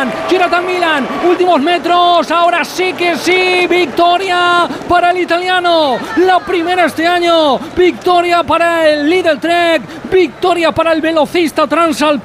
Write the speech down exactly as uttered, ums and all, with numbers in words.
Milan, girata al Milan, últimos metros, ahora sí que sí, victoria para el italiano, la primera este año, victoria para el Lidl Trek, victoria para el velocista transalpino.